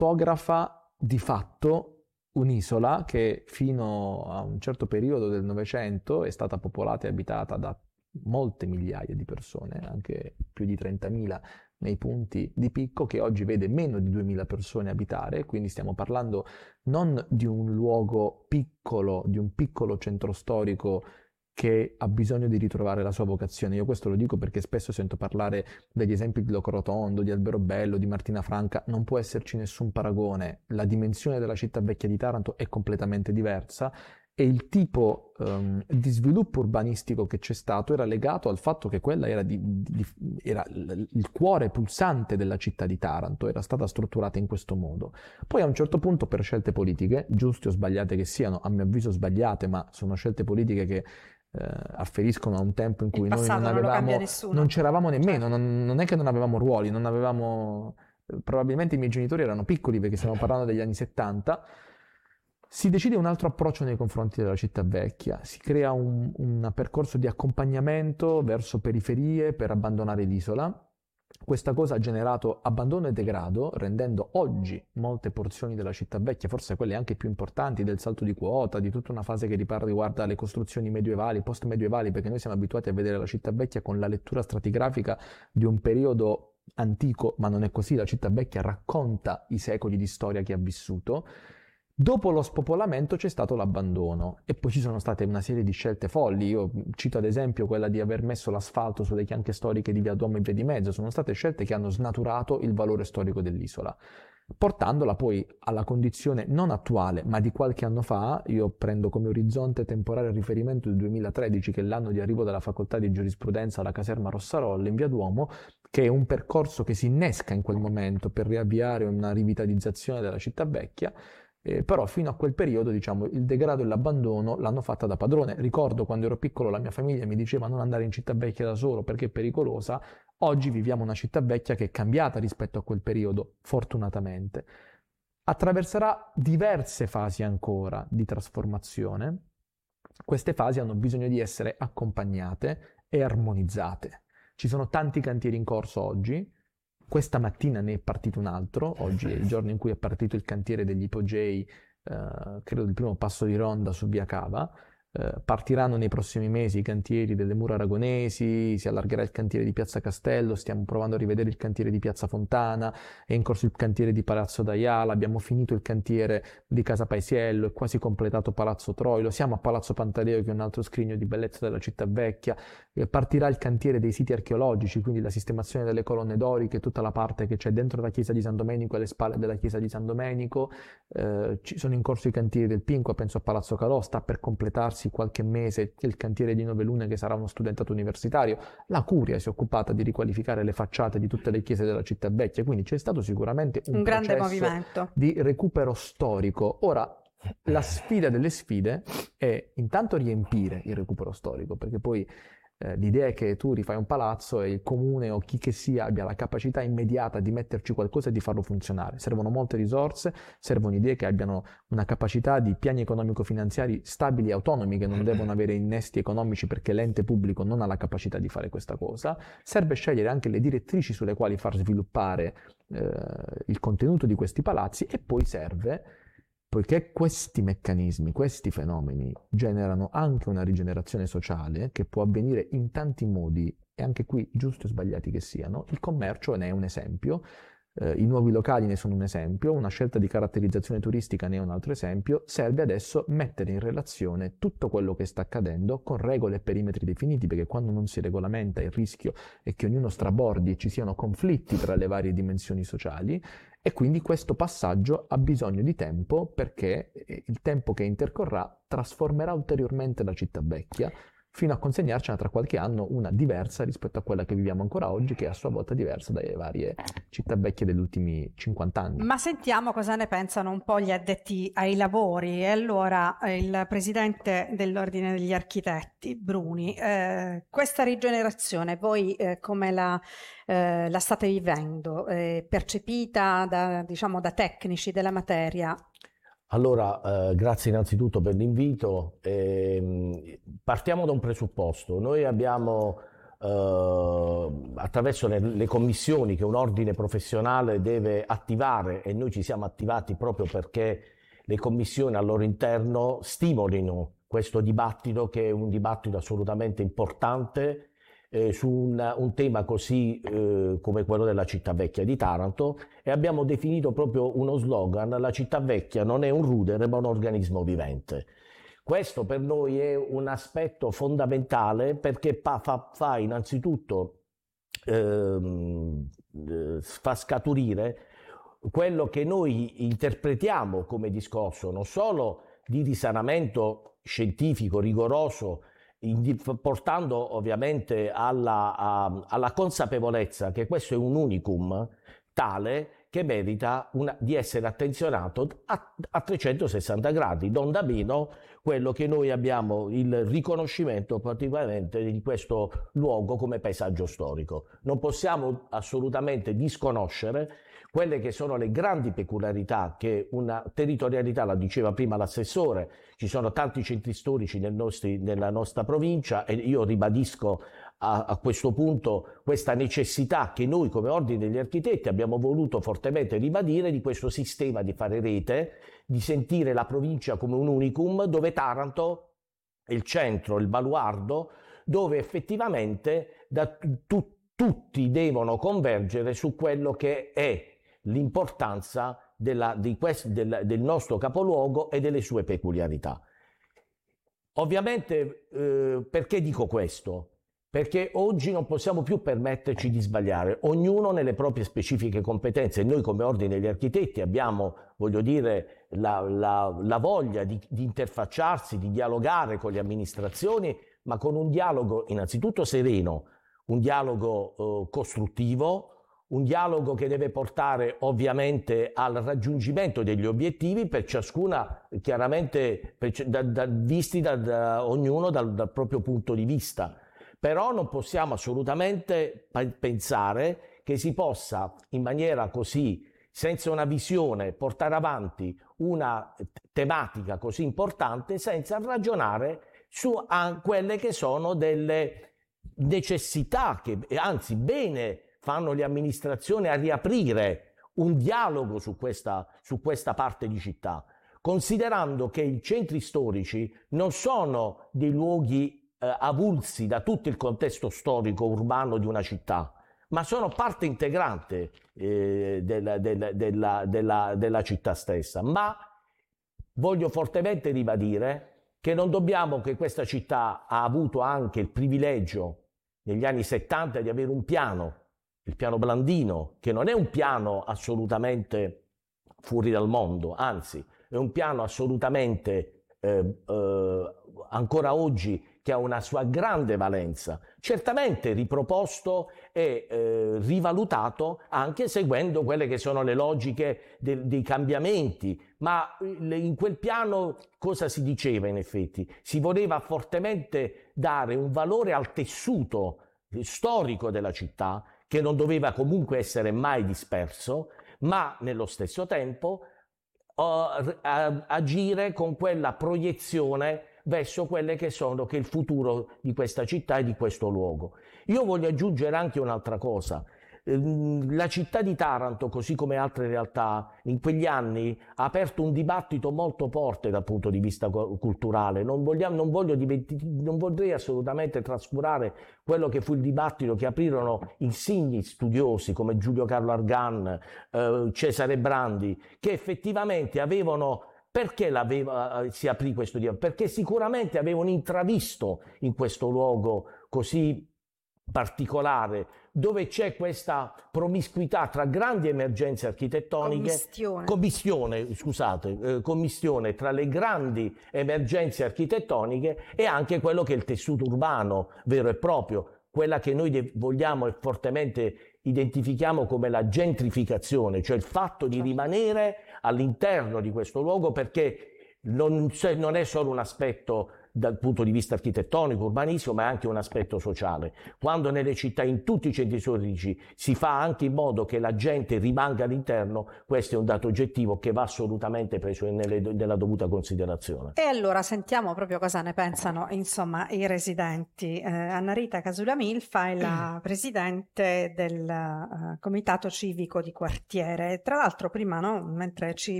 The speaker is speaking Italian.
topografa di fatto un'isola che fino a un certo periodo del Novecento è stata popolata e abitata da molte migliaia di persone, anche più di 30.000 nei punti di picco, che oggi vede meno di 2.000 persone abitare, quindi stiamo parlando non di un luogo piccolo, di un piccolo centro storico che ha bisogno di ritrovare la sua vocazione. Io questo lo dico perché spesso sento parlare degli esempi di Locorotondo, di Alberobello, di Martina Franca. Non può esserci nessun paragone. La dimensione della città vecchia di Taranto è completamente diversa e il tipo di sviluppo urbanistico che c'è stato era legato al fatto che quella era, era il cuore pulsante della città di Taranto, era stata strutturata in questo modo. Poi a un certo punto, per scelte politiche, giuste o sbagliate che siano, a mio avviso sbagliate, ma sono scelte politiche che afferiscono a un tempo in cui noi non avevamo, non c'eravamo nemmeno, certo. non è che non avevamo ruoli, non avevamo, probabilmente i miei genitori erano piccoli perché stiamo parlando degli anni 70. Si decide un altro approccio nei confronti della città vecchia, si crea un percorso di accompagnamento verso periferie per abbandonare l'isola. Questa cosa ha generato abbandono e degrado, rendendo oggi molte porzioni della città vecchia, forse quelle anche più importanti del salto di quota, di tutta una fase che riguarda le costruzioni medievali, post-medievali, perché noi siamo abituati a vedere la città vecchia con la lettura stratigrafica di un periodo antico, ma non è così, la città vecchia racconta i secoli di storia che ha vissuto. Dopo lo spopolamento c'è stato l'abbandono e poi ci sono state una serie di scelte folli. Io cito ad esempio quella di aver messo l'asfalto sulle chianche storiche di Via Duomo e Via di Mezzo. Sono state scelte che hanno snaturato il valore storico dell'isola, portandola poi alla condizione non attuale, ma di qualche anno fa. Io prendo come orizzonte temporale il riferimento del 2013, che è l'anno di arrivo della facoltà di giurisprudenza alla caserma Rossarolla in Via Duomo, che è un percorso che si innesca in quel momento per riavviare una rivitalizzazione della città vecchia. Però fino a quel periodo, diciamo, il degrado e l'abbandono l'hanno fatta da padrone. Ricordo quando ero piccolo la mia famiglia mi diceva non andare in città vecchia da solo perché è pericolosa. Oggi viviamo una città vecchia che è cambiata rispetto a quel periodo, fortunatamente. Attraverserà diverse fasi ancora di trasformazione. Queste fasi hanno bisogno di essere accompagnate e armonizzate. Ci sono tanti cantieri in corso oggi. Questa mattina ne è partito un altro, oggi è il giorno in cui è partito il cantiere degli ipogei, credo il primo passo di ronda su Via Cava. Partiranno nei prossimi mesi i cantieri delle mura aragonesi, si allargherà il cantiere di Piazza Castello, stiamo provando a rivedere il cantiere di Piazza Fontana, è in corso il cantiere di Palazzo d'Aiala, abbiamo finito il cantiere di Casa Paesiello, è quasi completato Palazzo Troilo, siamo a Palazzo Pantaleo che è un altro scrigno di bellezza della città vecchia, partirà il cantiere dei siti archeologici, quindi la sistemazione delle colonne doriche, tutta la parte che c'è dentro la chiesa di San Domenico e alle spalle della chiesa di San Domenico. Ci sono in corso i cantieri del Pinqua, penso a Palazzo Calò, sta per completarsi qualche mese il cantiere di Nove Lune che sarà uno studentato universitario. La Curia si è occupata di riqualificare le facciate di tutte le chiese della città vecchia, quindi c'è stato sicuramente un grande processo movimento di recupero storico. Ora, la sfida delle sfide è intanto riempire il recupero storico, perché poi l'idea è che tu rifai un palazzo e il comune o chi che sia abbia la capacità immediata di metterci qualcosa e di farlo funzionare. Servono molte risorse, servono idee che abbiano una capacità di piani economico-finanziari stabili e autonomi, che non devono avere innesti economici perché l'ente pubblico non ha la capacità di fare questa cosa. Serve scegliere anche le direttrici sulle quali far sviluppare il contenuto di questi palazzi e poi serve, poiché questi meccanismi, questi fenomeni generano anche una rigenerazione sociale che può avvenire in tanti modi, e anche qui giusti o sbagliati che siano, il commercio ne è un esempio, i nuovi locali ne sono un esempio, una scelta di caratterizzazione turistica ne è un altro esempio. Serve adesso mettere in relazione tutto quello che sta accadendo con regole e perimetri definiti, perché quando non si regolamenta il rischio è che ognuno strabordi e ci siano conflitti tra le varie dimensioni sociali. E quindi questo passaggio ha bisogno di tempo, perché il tempo che intercorrerà trasformerà ulteriormente la città vecchia fino a consegnarcela tra qualche anno una diversa rispetto a quella che viviamo ancora oggi, che è a sua volta diversa dalle varie città vecchie degli ultimi 50 anni. Ma sentiamo cosa ne pensano un po' gli addetti ai lavori. E allora il presidente dell'Ordine degli Architetti, Bruni, questa rigenerazione voi come la state vivendo? Percepita da tecnici della materia? Allora, grazie innanzitutto per l'invito. Partiamo da un presupposto. Noi abbiamo attraverso le commissioni che un ordine professionale deve attivare, e noi ci siamo attivati proprio perché le commissioni al loro interno stimolino questo dibattito, che è un dibattito assolutamente importante su un tema così come quello della città vecchia di Taranto, e abbiamo definito proprio uno slogan: la città vecchia non è un rudere ma un organismo vivente. Questo per noi è un aspetto fondamentale, perché fa innanzitutto fa scaturire quello che noi interpretiamo come discorso non solo di risanamento scientifico rigoroso, portando ovviamente alla consapevolezza che questo è un unicum tale che merita di essere attenzionato a 360 gradi, non da meno quello che noi abbiamo il riconoscimento particolarmente di questo luogo come paesaggio storico. Non possiamo assolutamente disconoscere quelle che sono le grandi peculiarità che una territorialità, la diceva prima l'assessore, ci sono tanti centri storici nella nostra provincia, e io ribadisco a questo punto questa necessità che noi come Ordine degli Architetti abbiamo voluto fortemente ribadire, di questo sistema di fare rete, di sentire la provincia come un unicum, dove Taranto è il centro, il baluardo, dove effettivamente tutti devono convergere su quello che è l'importanza del nostro capoluogo e delle sue peculiarità. Ovviamente, perché dico questo? Perché oggi non possiamo più permetterci di sbagliare, ognuno nelle proprie specifiche competenze. Noi come Ordine degli Architetti abbiamo, voglio dire, la voglia di interfacciarsi, di dialogare con le amministrazioni, ma con un dialogo innanzitutto sereno, un dialogo costruttivo, un dialogo che deve portare ovviamente al raggiungimento degli obiettivi, per ciascuna, chiaramente visti da ognuno dal proprio punto di vista. Però non possiamo assolutamente pensare che si possa in maniera così, senza una visione, portare avanti una tematica così importante senza ragionare su quelle che sono delle necessità che, anzi, bene fanno le amministrazioni a riaprire un dialogo su questa parte di città, considerando che i centri storici non sono dei luoghi avulsi da tutto il contesto storico urbano di una città, ma sono parte integrante della città stessa. Ma voglio fortemente ribadire che non dobbiamo, che questa città ha avuto anche il privilegio negli anni 70 di avere un piano, il piano Blandino, che non è un piano assolutamente fuori dal mondo, anzi è un piano assolutamente ancora oggi che ha una sua grande valenza, certamente riproposto e rivalutato anche seguendo quelle che sono le logiche dei cambiamenti, ma in quel piano cosa si diceva in effetti? Si voleva fortemente dare un valore al tessuto storico della città, che non doveva comunque essere mai disperso, ma nello stesso tempo agire con quella proiezione verso quelle che sono il futuro di questa città e di questo luogo. Io voglio aggiungere anche un'altra cosa. La città di Taranto, così come altre realtà, in quegli anni ha aperto un dibattito molto forte dal punto di vista culturale. Non vorrei assolutamente trascurare quello che fu il dibattito che aprirono insigni studiosi come Giulio Carlo Argan, Cesare Brandi, che effettivamente avevano... Perché si aprì questo dialogo? Perché sicuramente avevano intravisto in questo luogo così particolare, dove c'è questa promiscuità tra grandi emergenze architettoniche, commistione tra le grandi emergenze architettoniche e anche quello che è il tessuto urbano vero e proprio, quella che noi vogliamo e fortemente identifichiamo come la gentrificazione, cioè il fatto di rimanere all'interno di questo luogo, perché non è solo un aspetto dal punto di vista architettonico, urbanistico, ma è anche un aspetto sociale. Quando nelle città, in tutti i centri storici, si fa anche in modo che la gente rimanga all'interno, questo è un dato oggettivo che va assolutamente preso nella dovuta considerazione. E allora sentiamo proprio cosa ne pensano, insomma, i residenti. Anna Rita Casulamilfa è la presidente del Comitato Civico di Quartiere. Tra l'altro prima, no, mentre ci